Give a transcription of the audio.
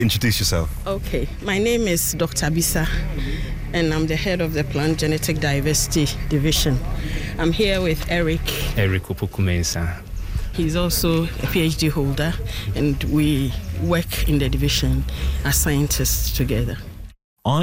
Introduce yourself. Okay, my name is Dr. Bisa, and I'm the head of the Plant Genetic Diversity Division. I'm here with Eric Opoku-Mensah. He's also a PhD holder, and we work in the division as scientists together.